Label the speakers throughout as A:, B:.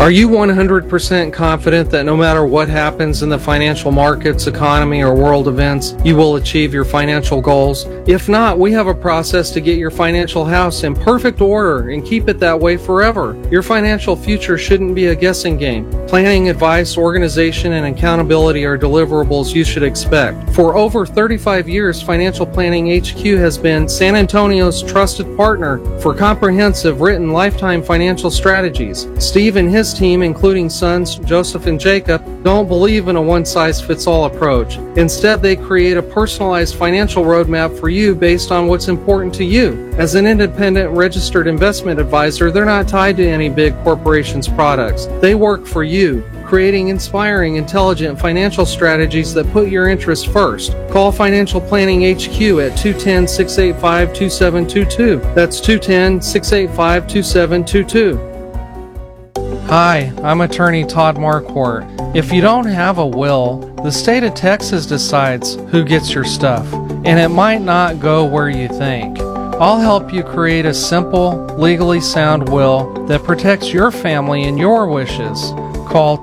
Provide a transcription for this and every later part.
A: Are you 100% confident that no matter what happens in the financial markets, economy, or world events, you will achieve your financial goals? If not, we have a process to get your financial house in perfect order and keep it that way forever. Your financial future shouldn't be a guessing game. Planning, advice, organization, and accountability are deliverables you should expect. For over 35 years, Financial Planning HQ has been San Antonio's trusted partner for comprehensive written lifetime financial strategies. Steve and his team, including sons Joseph and Jacob, don't believe in a one-size-fits-all approach. Instead, they create a personalized financial roadmap for you based on what's important to you. As an independent registered investment advisor, they're not tied to any big corporation's products. They work for you, creating inspiring, intelligent financial strategies that put your interests first. Call Financial Planning HQ at 210-685-2722. That's 210-685-2722. Hi, I'm attorney Todd Marquardt. If you don't have a will, the state of Texas decides who gets your stuff, and it might not go where you think. I'll help you create a simple, legally sound will that protects your family and your wishes. Call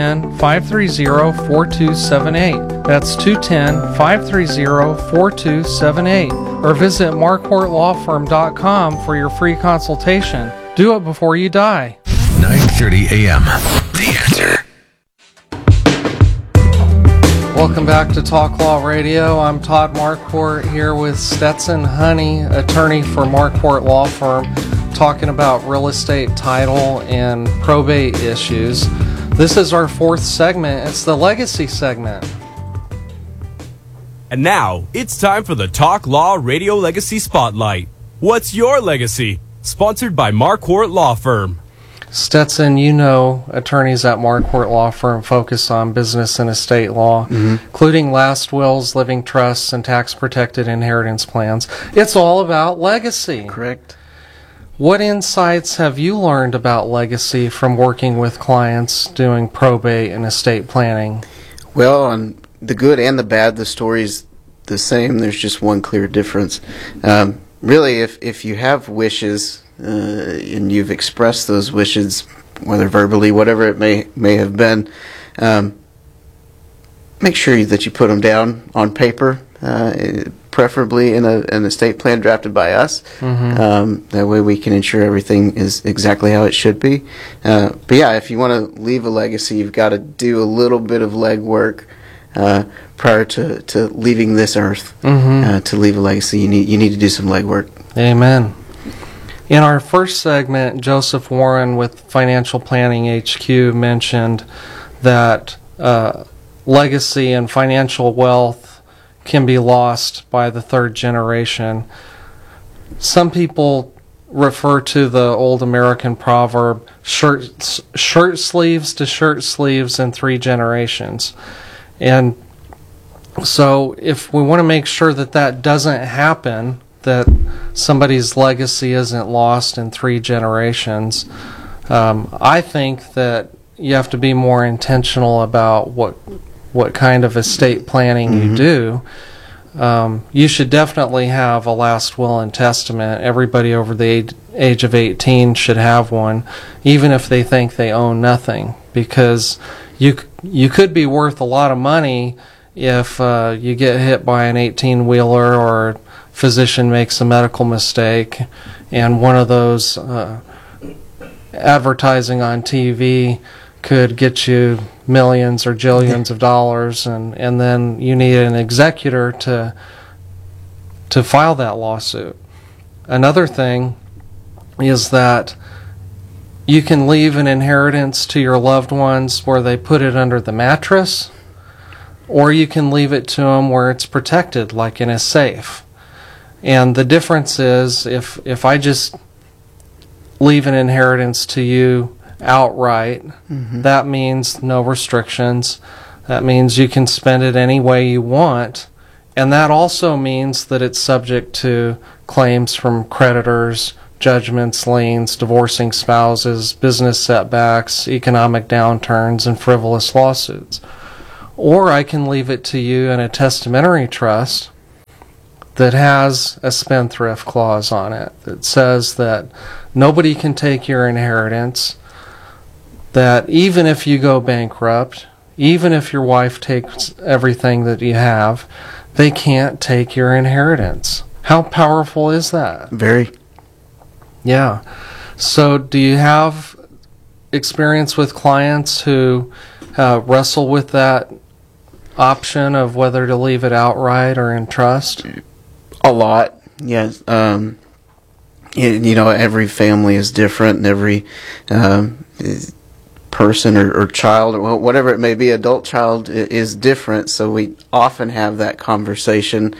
A: 210-530-4278. That's 210-530-4278. Or visit marquardtlawfirm.com for your free consultation. Do it before you die.
B: 9:30 a.m. The Answer.
A: Welcome back to Talk Law Radio. I'm Todd Marquardt here with Stetson Honey, attorney for Marquardt Law Firm, talking about real estate title and probate issues. This is our fourth segment. It's the legacy segment.
C: And now, it's time for the Talk Law Radio Legacy Spotlight. What's your legacy? Sponsored by Marquardt Law Firm.
A: Stetson, you know attorneys at Marquardt Law Firm focus on business and estate law, including last wills, living trusts, and tax-protected inheritance plans. It's all about legacy.
D: Correct.
A: What insights have you learned about legacy from working with clients doing probate and estate planning?
D: Well, on the good and the bad, the story's the same. There's just one clear difference. Really, if you have wishes and you've expressed those wishes, whether verbally, whatever it may have been, make sure that you put them down on paper, preferably in an estate plan drafted by us. That way we can ensure everything is exactly how it should be. But yeah, if you want to leave a legacy, you've got to do a little bit of legwork prior to leaving this earth. To leave a legacy, you need to do some legwork.
A: Amen. In our first segment, Joseph Warren with Financial Planning HQ mentioned that legacy and financial wealth can be lost by the third generation. Some people refer to the old American proverb, shirt sleeves to shirt sleeves in 3 generations. And so if we want to make sure that that doesn't happen, that somebody's legacy isn't lost in 3 generations, I think that you have to be more intentional about what kind of estate planning you do. You should definitely have a last will and testament. Everybody over the age of 18 should have one, even if they think they own nothing, because you could be worth a lot of money if you get hit by an 18-wheeler or physician makes a medical mistake, and one of those advertising on TV could get you millions or jillions of dollars, and then you need an executor to file that lawsuit. Another thing is that you can leave an inheritance to your loved ones where they put it under the mattress, or you can leave it to them where it's protected, like in a safe. And the difference is, if I just leave an inheritance to you outright, that means no restrictions. That means you can spend it any way you want. And that also means that it's subject to claims from creditors, judgments, liens, divorcing spouses, business setbacks, economic downturns, and frivolous lawsuits. Or I can leave it to you in a testamentary trust that has a spendthrift clause on it that says that nobody can take your inheritance that even if you go bankrupt, even if your wife takes everything that you have, they can't take your inheritance. How powerful is that?
D: Very.
A: Yeah. So do you have experience with clients who wrestle with that option of whether to leave it outright or in trust?
D: A lot, yes. Every family is different, and every person or child, or whatever it may be, adult child is different. So we often have that conversation.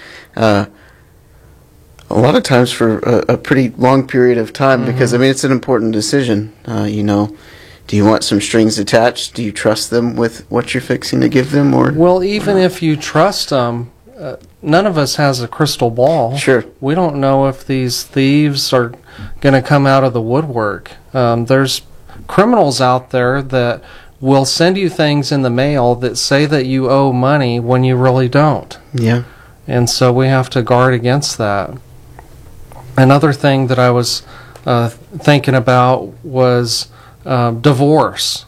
D: A lot of times for a pretty long period of time, because it's an important decision. Do you want some strings attached? Do you trust them with what you're fixing to give them, or?
A: Well, even if you trust them, none of us has a crystal ball.
D: Sure.
A: We don't know if these thieves are going to come out of the woodwork. There's criminals out there that will send you things in the mail that say that you owe money when you really don't.
D: Yeah.
A: And so we have to guard against that. Another thing that I was thinking about was divorce.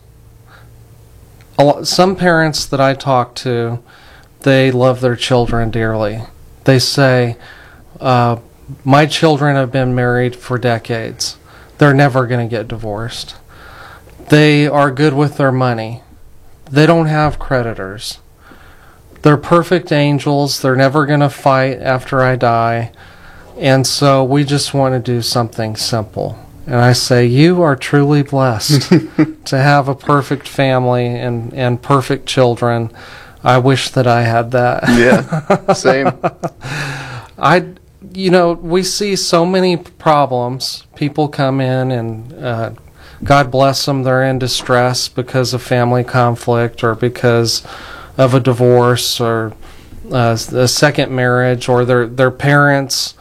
A: Some parents that I talk to, they love their children dearly. They say, my children have been married for decades. They're never going to get divorced. They are good with their money. They don't have creditors. They're perfect angels. They're never going to fight after I die. And so we just want to do something simple. And I say, you are truly blessed to have a perfect family and perfect children. I wish that I had that.
D: Yeah, same.
A: We see so many problems. People come in and God bless them, they're in distress because of family conflict or because of a divorce or a second marriage, or their parents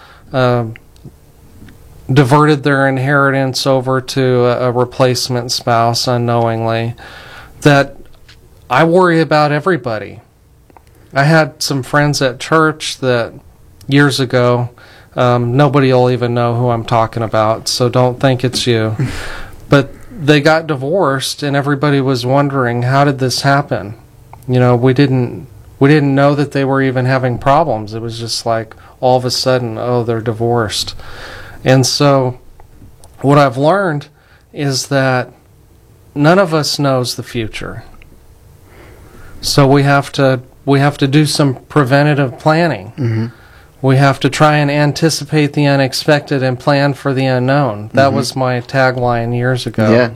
A: diverted their inheritance over to a replacement spouse unknowingly. That I worry about everybody. I had some friends at church that years ago, nobody will even know who I'm talking about, so don't think it's you. But they got divorced, and everybody was wondering, how did this happen? We didn't know that they were even having problems. It was just like all of a sudden, oh, they're divorced. And so what I've learned is that none of us knows the future. So we have to do some preventative planning. Mm-hmm. We have to try and anticipate the unexpected and plan for the unknown. That was my tagline years ago.
D: Yeah.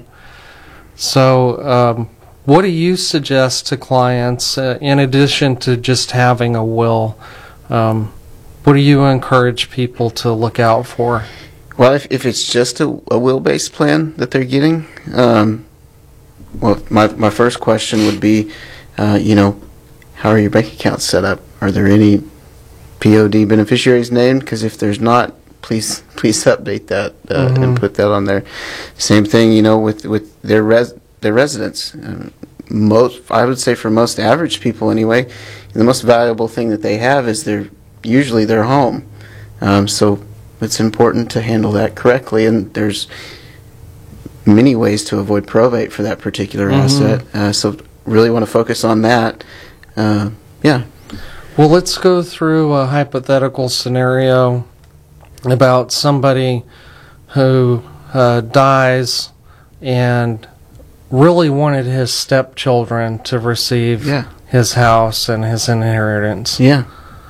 A: So what do you suggest to clients in addition to just having a will? What do you encourage people to look out for?
D: Well, if it's just a will-based plan that they're getting, my first question would be, how are your bank accounts set up? Are there any POD beneficiaries named? Because if there's not, please update that and put that on there. Same thing, with their residence. I would say for most average people anyway, the most valuable thing that they have is usually their home. So it's important to handle that correctly, and there's many ways to avoid probate for that particular asset. So really want to focus on that. Yeah.
A: Well, let's go through a hypothetical scenario about somebody who dies and really wanted his stepchildren to receive his house and his inheritance.
D: Yeah.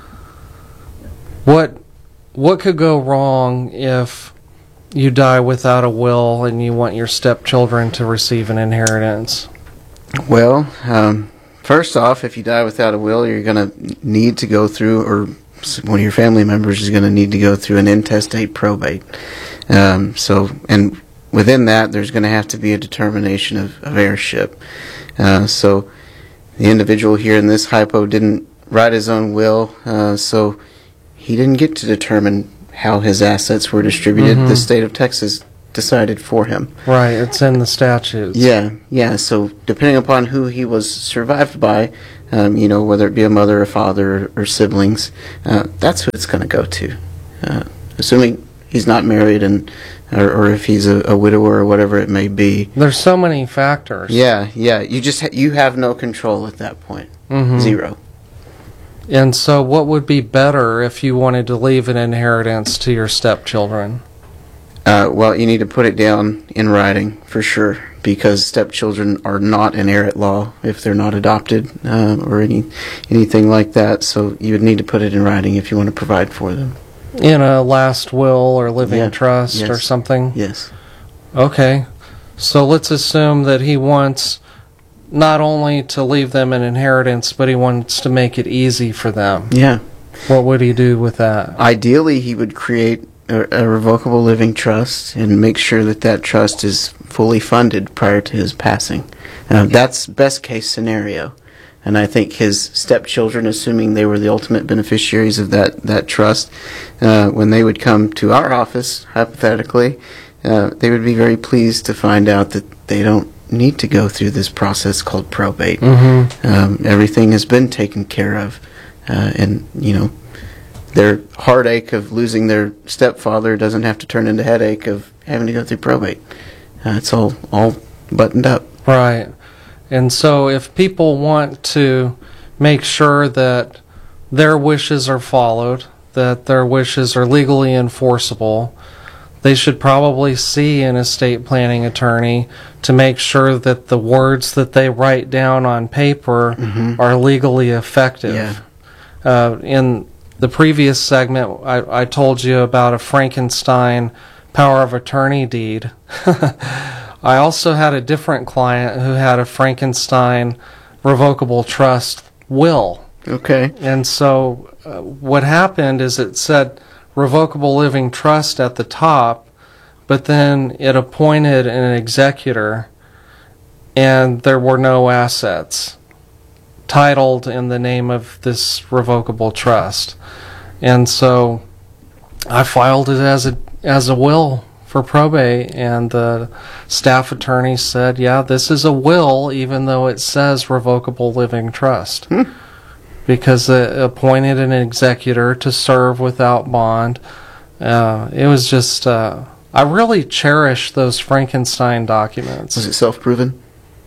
A: What could go wrong if you die without a will and you want your stepchildren to receive an inheritance?
D: Well, first off, if you die without a will, you're going to need to go through, or one of your family members is going to need to go through an intestate probate. And within that, there's going to have to be a determination of heirship. So the individual here in this hypo didn't write his own will, so he didn't get to determine how his assets were distributed. The state of Texas decided for him.
A: Right, it's in the statutes.
D: Yeah. So depending upon who he was survived by, whether it be a mother, a father, or siblings, that's who it's going to go to. Assuming he's not married and or if he's a widower or whatever it may be.
A: There's so many factors.
D: Yeah. You have no control at that point.
A: Mhm.
D: Zero.
A: And so what would be better if you wanted to leave an inheritance to your stepchildren?
D: Well, you need to put it down in writing for sure, because stepchildren are not an heir at law if they're not adopted or anything like that. So you would need to put it in writing if you want to provide for them.
A: In a last will or living
D: Yeah.
A: trust or
D: Yes.
A: something?
D: Yes.
A: Okay. So let's assume that he wants not only to leave them an inheritance, but he wants to make it easy for them.
D: Yeah.
A: What would he do with that?
D: Ideally, he would create a revocable living trust and make sure that that trust is fully funded prior to his passing. That's best case scenario. And I think his stepchildren, assuming they were the ultimate beneficiaries of that trust, when they would come to our office, hypothetically, they would be very pleased to find out that they don't need to go through this process called probate.
A: Mm-hmm.
D: Everything has been taken care of. And, their heartache of losing their stepfather doesn't have to turn into headache of having to go through probate. It's all buttoned up.
A: Right. And so if people want to make sure that their wishes are followed, that their wishes are legally enforceable, they should probably see an estate planning attorney to make sure that the words that they write down on paper are legally effective.
D: Yeah.
A: In the previous segment, I told you about a Frankenstein power of attorney deed. I also had a different client who had a Frankenstein revocable trust will.
D: Okay.
A: And so what happened is it said revocable living trust at the top, but then it appointed an executor, and there were no assets titled in the name of this revocable trust. And so I filed it as a will for probate, and the staff attorney said, yeah, this is a will even though it says revocable living trust. Because it appointed an executor to serve without bond. It was just, I really cherish those Frankenstein documents.
D: Was it self-proven?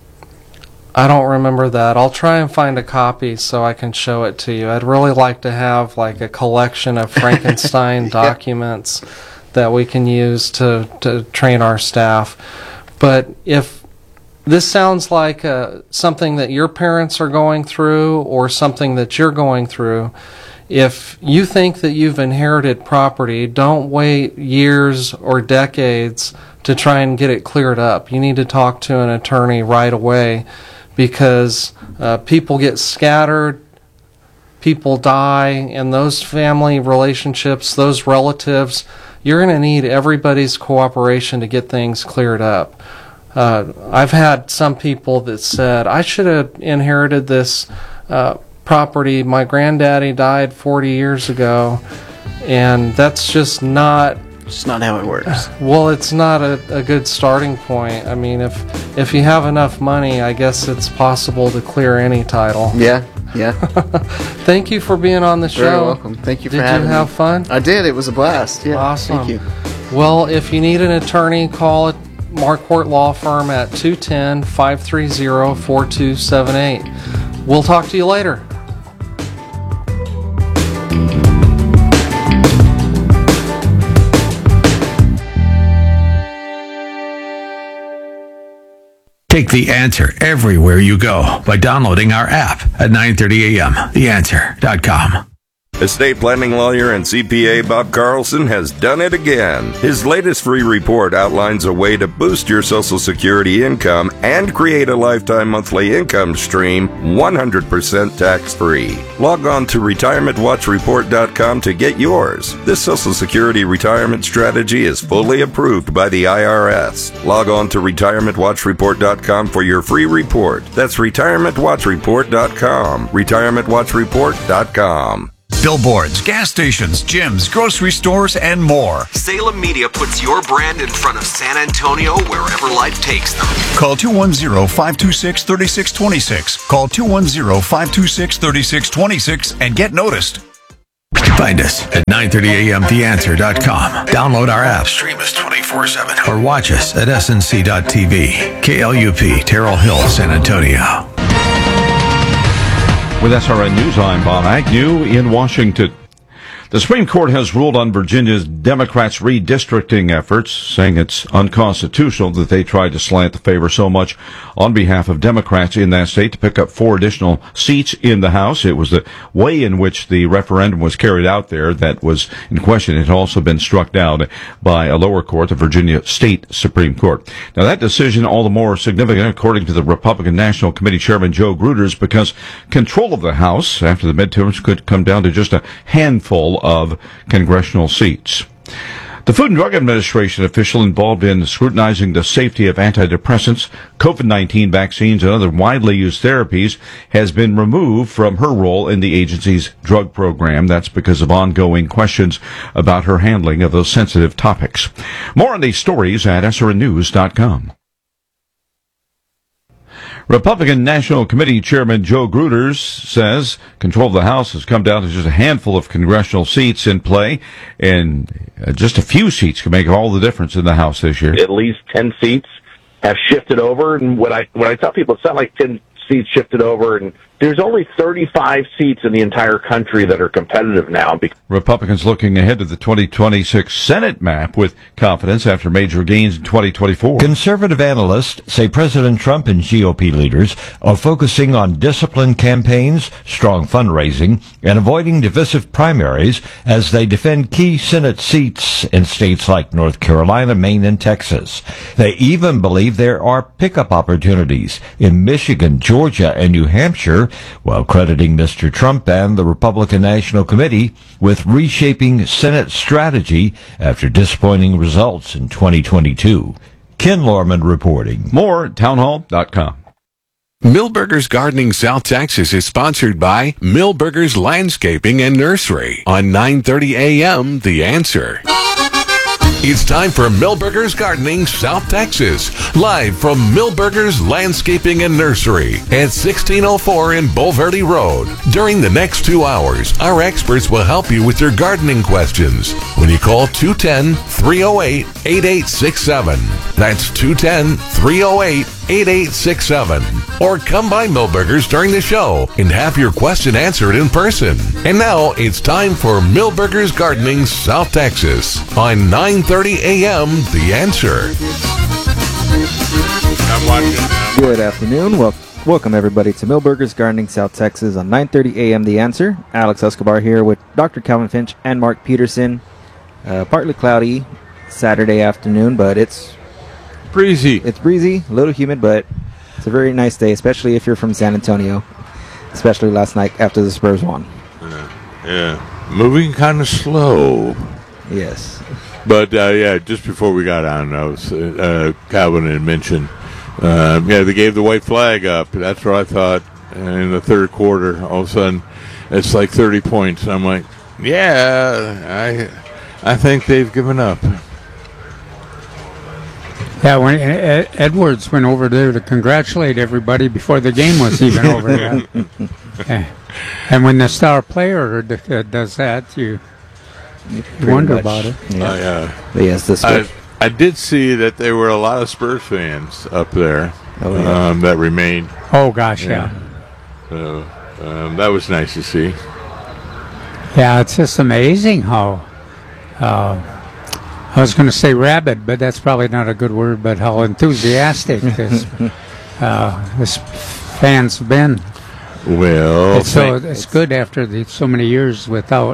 A: I don't remember that. I'll try and find a copy so I can show it to you. I'd really like to have like a collection of Frankenstein documents that we can use to train our staff. But if this sounds like something that your parents are going through or something that you're going through, if you think that you've inherited property, don't wait years or decades to try and get it cleared up. You need to talk to an attorney right away, because people get scattered, people die, and those family relationships, those relatives, you're going to need everybody's cooperation to get things cleared up. I've had some people that said, I should have inherited this property. My granddaddy died 40 years ago, and that's just not...
D: It's not how it works.
A: Well, it's not a good starting point. I mean, if you have enough money, I guess it's possible to clear any title.
D: Yeah.
A: Thank you for being on the show.
D: Very welcome. Thank you for having me.
A: Did you have fun?
D: I did. It was a blast. Yeah.
A: Awesome.
D: Thank you.
A: Well, if you need an attorney, call Marquardt Law Firm at 210-530-4278. We'll talk to you later.
B: Take The Answer everywhere you go by downloading our app at 9:30 a.m. TheAnswer.com.
E: Estate planning lawyer and CPA Bob Carlson has done it again. His latest free report outlines a way to boost your Social Security income and create a lifetime monthly income stream 100% tax-free. Log on to retirementwatchreport.com to get yours. This Social Security retirement strategy is fully approved by the IRS. Log on to retirementwatchreport.com for your free report. That's retirementwatchreport.com. retirementwatchreport.com.
F: Billboards, gas stations, gyms, grocery stores, and more.
G: Salem Media puts your brand in front of San Antonio wherever life takes them.
F: Call 210-526-3626. Call 210-526-3626 and get noticed.
B: Find us at 930amtheanswer.com. Download our app, stream us 24/7, or watch us at snc.tv. KLUP, Terrell Hill, San Antonio.
H: With SRN News, I'm Bob Agnew in Washington. The Supreme Court has ruled on Virginia's Democrats' redistricting efforts, saying it's unconstitutional that they tried to slant the favor so much on behalf of Democrats in that state to pick up 4 additional seats in the House. It was the way in which the referendum was carried out there that was in question. It had also been struck down by a lower court, the Virginia State Supreme Court. Now, that decision all the more significant, according to the Republican National Committee Chairman Joe Gruters, because control of the House after the midterms could come down to just a handful of congressional seats. The Food and Drug Administration official involved in scrutinizing the safety of antidepressants, COVID-19 vaccines, and other widely used therapies has been removed from her role in the agency's drug program. That's because of ongoing questions about her handling of those sensitive topics. More on these stories at srnnews.com. Republican National Committee Chairman Joe Gruters says control of the House has come down to just a handful of congressional seats in play, and just a few seats can make all the difference in the House this year.
I: At least 10 seats have shifted over, and when I tell people it's not like 10 seats shifted over, and there's only 35 seats in the entire country that are competitive now.
H: Republicans looking ahead to the 2026 Senate map with confidence after major gains in 2024.
J: Conservative analysts say President Trump and GOP leaders are focusing on disciplined campaigns, strong fundraising, and avoiding divisive primaries as they defend key Senate seats in states like North Carolina, Maine, and Texas. They even believe there are pickup opportunities in Michigan, Georgia, and New Hampshire, while crediting Mr. Trump and the Republican National Committee with reshaping Senate strategy after disappointing results in 2022. Ken Lorman reporting.
H: More at townhall.com.
K: Millburgers Gardening South Texas is sponsored by Millburgers Landscaping and Nursery on 930 AM The Answer. It's time for Millburgers Gardening South Texas, live from Millburgers Landscaping and Nursery at 1604 in Bulverde Road. During the next 2 hours, our experts will help you with your gardening questions when you call 210-308-8867. That's 210-308-8867. Or come by Millburgers during the show and have your question answered in person. And now it's time for Millburgers Gardening South Texas on 930 AM The Answer.
L: Good afternoon. Welcome everybody to Millburgers Gardening South Texas on 930 AM The Answer. Alex Escobar here with Dr. Calvin Finch and Mark Peterson. Partly cloudy Saturday afternoon, but it's
M: breezy.
L: It's breezy, a little humid, but it's a very nice day, especially if you're from San Antonio, especially last night after the Spurs won.
M: Yeah. Moving kind of slow.
L: Yes.
M: But, just before we got on, Calvin had mentioned, they gave the white flag up. That's what I thought in the third quarter. All of a sudden, it's like 30 points. I'm like, I think they've given up.
N: Yeah, when Edwards went over there to congratulate everybody before the game was even over yet. And when the star player does that, you wonder about it.
L: Yeah. Yes,
M: I did see that there were a lot of Spurs fans up there that remained.
N: Oh, gosh, yeah.
M: So that was nice to see.
N: Yeah, it's just amazing how... I was going to say rabid, but that's probably not a good word, but how enthusiastic this fans have been.
M: Well,
N: it's good after so many years without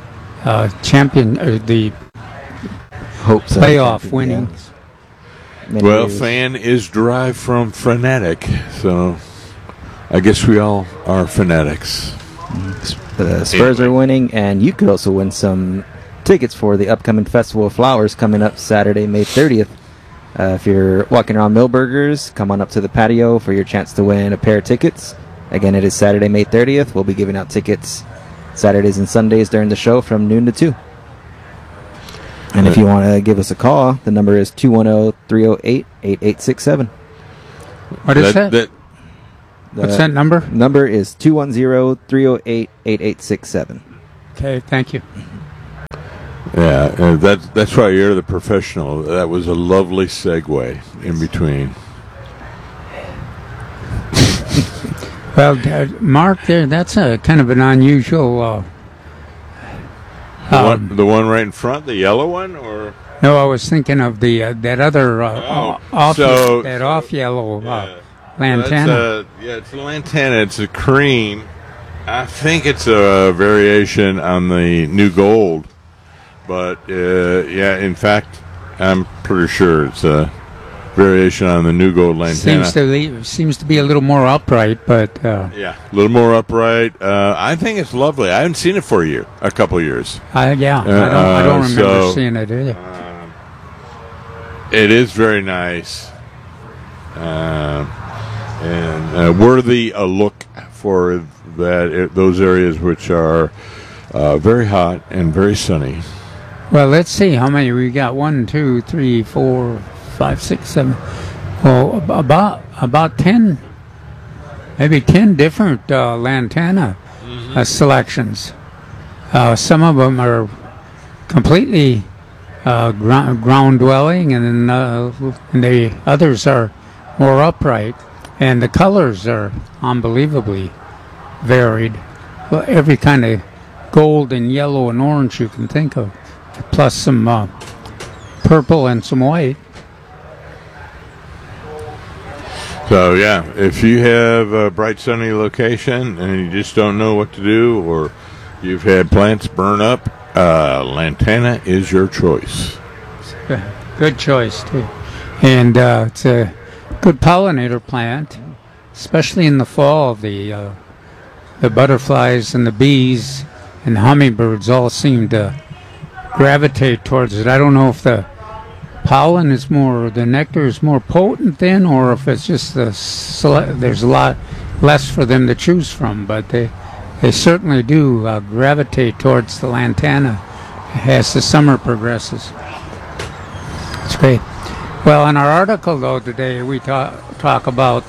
N: the
L: hopes
N: playoff winnings.
L: Yeah.
M: Well, fan is derived from frenetic, so I guess we all are fanatics.
L: The Spurs are winning, and you could also win some tickets for the upcoming Festival of Flowers coming up Saturday, May 30th. If you're walking around Millburgers, come on up to the patio for your chance to win a pair of tickets. Again, it is Saturday, May 30th. We'll be giving out tickets Saturdays and Sundays during the show from noon to 2. And if you want to give us a call, the number is 210-308-8867.
N: What is that? What's that number?
L: Number is 210-308-8867.
N: Okay, thank you.
M: Yeah, that's why you're the professional. That was a lovely segue in between.
N: Well, Mark, that's a kind of an unusual.
M: The one right in front, the yellow one, or
N: no? I was thinking of the that other off yellow lantana.
M: It's a lantana. It's a cream. I think it's a variation on the new gold, but in fact, I'm pretty sure it's a variation on the new gold lantana.
N: Seems to be a little more upright, but
M: a little more upright. I think it's lovely. I haven't seen it for a couple of years.
N: I don't remember seeing it either.
M: It is very nice and worthy a look for those areas which are very hot and very sunny.
N: Well, let's see how many we got. 1, 2, 3, 4, 5, 6, 7. Well, about 10, maybe 10 different lantana selections. Some of them are completely ground dwelling, and then the others are more upright. And the colors are unbelievably varied. Well, every kind of gold and yellow and orange you can think of, plus some purple and some white.
M: So yeah, if you have a bright sunny location and you just don't know what to do, or you've had plants burn up, lantana is your choice.
N: Good choice too, and it's a good pollinator plant, especially in the fall. The butterflies and the bees and the hummingbirds all seem to gravitate towards it. I don't know if the pollen is the nectar is more potent then, or if it's just there's a lot less for them to choose from, but they certainly do gravitate towards the lantana as the summer progresses. It's great. Well, in our article, though, today we talk about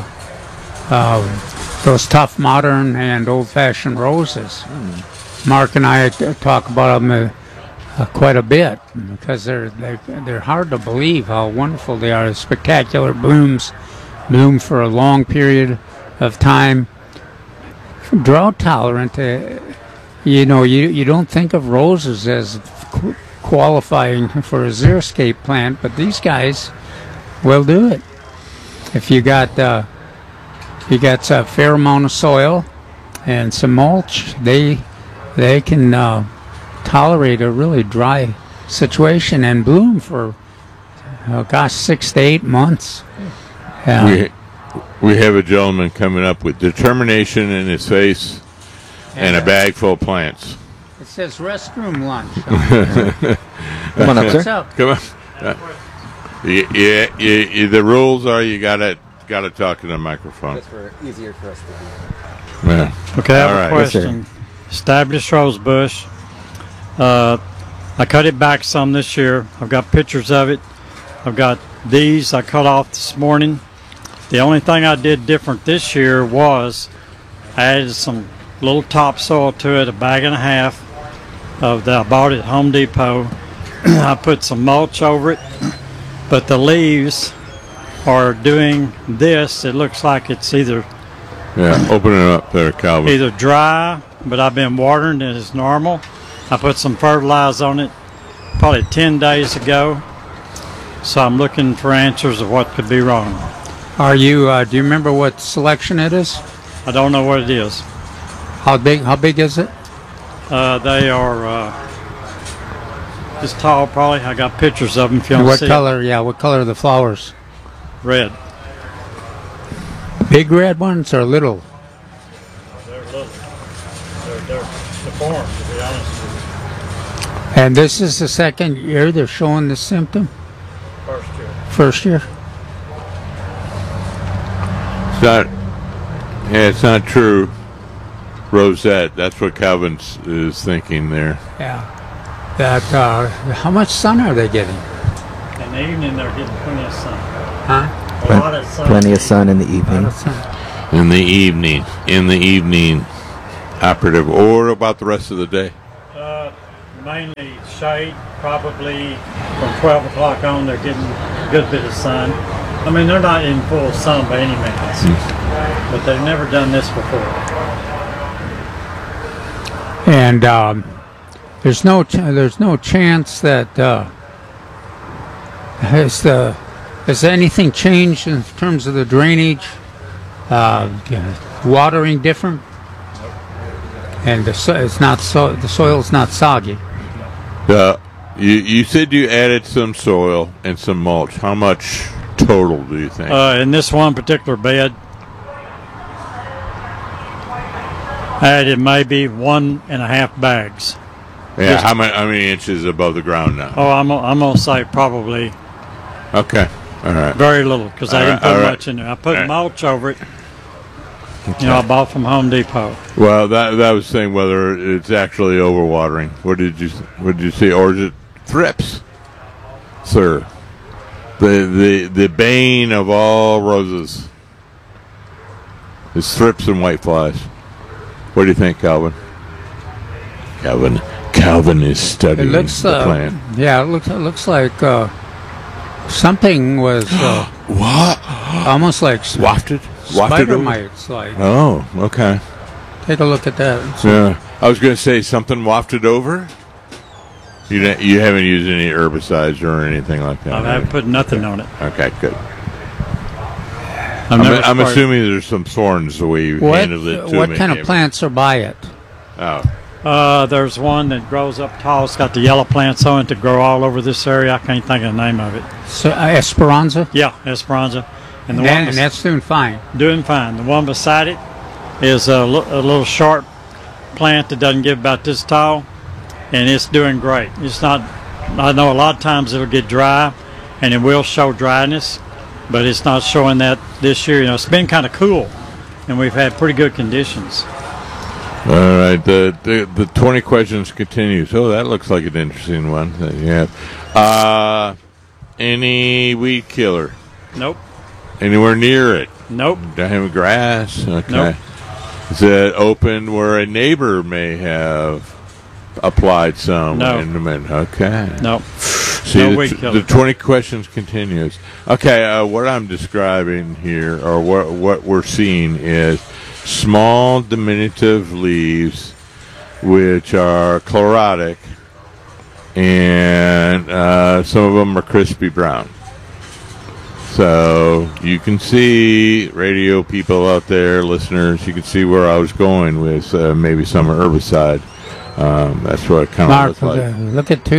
N: those tough modern and old-fashioned roses. Mark and I talk about them quite a bit because they're hard to believe how wonderful they are. Spectacular blooms, bloom for a long period of time. Drought tolerant. You don't think of roses as qualifying for a xeriscape plant, but these guys will do it. If you got a fair amount of soil and some mulch, they can tolerate a really dry situation and bloom for 6 to 8 months.
M: We have a gentleman coming up with determination in his face and a bag full of plants.
N: It says restroom lunch.
L: Come on up, sir.
M: Come on. The rules are you gotta talk to the microphone.
L: That's easier for us to
M: do. Yeah.
O: Okay, I have a question. Established rose bush. I cut it back some this year. I've got pictures of it. I've got these I cut off this morning. The only thing I did different this year was I added some little topsoil to it, 1.5 bags I bought at Home Depot. I put some mulch over it, but the leaves are doing this. It looks like it's either
M: open it up there, Calvin.
O: Either dry, but I've been watering it as normal. I put some fertilizer on it probably 10 days ago, so I'm looking for answers of what could be wrong.
N: Are you? Do you remember what selection it is?
O: I don't know what it is.
N: How big is it?
O: They are this tall, probably. I got pictures of them if you want to see.
N: What color? Yeah, what color are the flowers?
O: Red.
N: Big red ones or little?
O: They're little. They're deformed, to be honest with you.
N: And this is the second year they're showing the symptom? First year.
M: It's not true, Rosette. That's what Calvin is thinking there.
N: Yeah. That how much sun are they getting?
O: In the evening, they're getting plenty of sun.
N: Huh?
O: A lot of sun.
L: Plenty of sun in the evening.
M: In the evening. operative. Or about the rest of the day?
O: Mainly shade, probably from 12 o'clock on. They're getting a good bit of sun. I mean, they're not in full sun by any means, but they've never done this before.
N: And there's no chance that has anything changed in terms of the drainage, watering different, and the soil's not soggy.
M: You said you added some soil and some mulch. How much total do you think?
O: In this one particular bed, I added maybe 1.5 bags.
M: Yeah, how many inches above the ground now?
O: Oh, I'm gonna say probably.
M: Okay, all right.
O: Very little, because I didn't put much in there. I put mulch over it. Okay. I bought from Home Depot.
M: Well, that was saying whether it's actually overwatering. What did you see, or is it thrips, sir? The bane of all roses is thrips and whiteflies. What do you think, Calvin? Calvin is studying the plant.
N: Yeah, it looks like something was
M: what?
N: Almost like
M: wafted
N: spider
M: over?
N: mites. Like,
M: oh, okay.
N: Take a look at that.
M: Yeah, I was going to say something wafted over. You haven't used any herbicides or anything like that.
O: I haven't put nothing on it.
M: Okay, good. I'm assuming there's some thorns the way you handled it.
N: What kind of plants are by it?
M: Oh.
O: There's one that grows up tall. It's got the yellow plants on it that grow all over this area. I can't think of the name of it.
N: So, Esperanza?
O: Yeah, Esperanza.
N: And that's doing fine.
O: Doing fine. The one beside it is a little sharp plant that doesn't get about this tall, and it's doing great. It's not. I know a lot of times it'll get dry, and it will show dryness, but it's not showing that this year. It's been kind of cool, and we've had pretty good conditions.
M: All right, the 20 questions continues. Oh, that looks like an interesting one that you have. Any weed killer?
O: Nope.
M: Anywhere near it?
O: Nope.
M: Don't have grass? Okay.
O: Nope.
M: Is it open where a neighbor may have applied some?
O: No.
M: Okay.
O: Nope.
M: See,
O: no weed killer.
M: The 20 questions continues. Okay, what I'm describing here, or what we're seeing is small diminutive leaves which are chlorotic, and some of them are crispy brown. So you can see, radio people out there, listeners, you can see where I was going with maybe some herbicide. That's what it kind of looks like.
N: Look at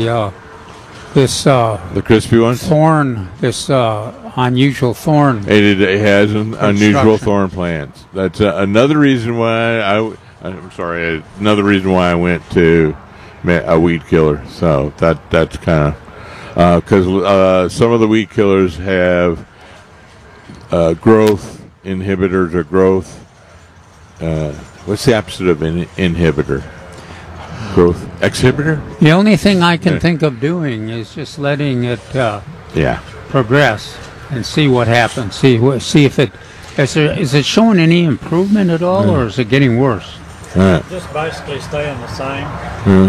N: the crispy ones? Thorn, this unusual thorn.
M: It has unusual thorn plants. That's another reason why another reason why I went to a weed killer. So that's kind of because some of the weed killers have growth inhibitors or growth. What's the opposite of inhibitor? Growth exhibitor?
N: The only thing I can think of doing is just letting it progress and see what happens. See if it is it showing any improvement at all, or is it getting worse?
O: Just basically staying the same.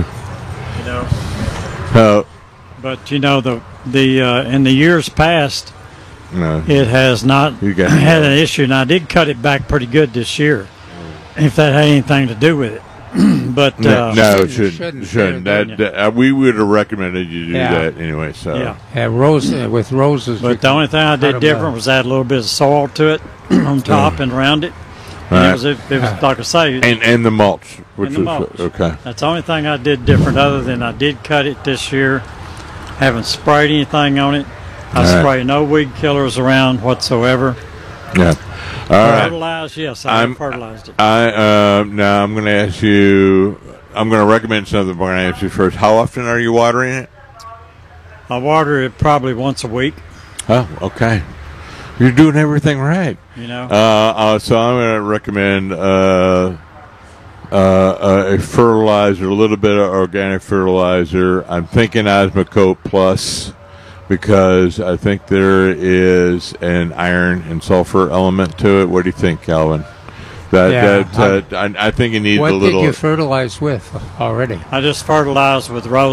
O: But the in the years past, it has not had an issue, and I did cut it back pretty good this year. If that had anything to do with it. But
M: no, it shouldn't. That we would have recommended you do that anyway. So
N: with roses.
O: But the only thing I did different was add a little bit of soil to it on top and around it. Right. It was like I say,
M: and the mulch, okay.
O: That's the only thing I did different, other than I did cut it this year. Haven't sprayed anything on it. I spray no weed killers around whatsoever.
M: Yeah.
O: Fertilized, yes, I fertilized it.
M: Now I'm going to ask you. I'm going to recommend something. But I'm going to ask you first. How often are you watering it?
O: I water it probably once a week.
M: Oh, okay. You're doing everything right. So I'm going to recommend a fertilizer, a little bit of organic fertilizer. I'm thinking Osmocote Plus, because I think there is an iron and sulfur element to it. What do you think, Calvin? I think it needs
N: What
M: a little.
N: did you fertilize with already?
O: I just fertilized with rose